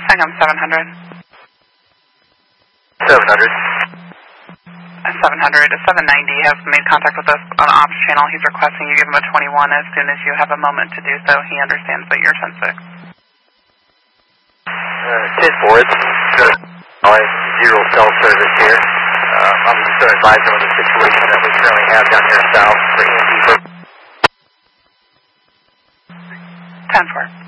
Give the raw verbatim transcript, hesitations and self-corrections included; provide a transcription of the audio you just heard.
Sangam seven hundred. seven hundred. seven hundred. seven ninety has made contact with us on the ops channel. He's requesting you give him a twenty-one as soon as you have a moment to do so. He understands that you're ten six. Uh, ten four, it's good. I zero cell service here. Uh, I'm just going to advise him of the situation that we currently have down here south for E M D. ten four.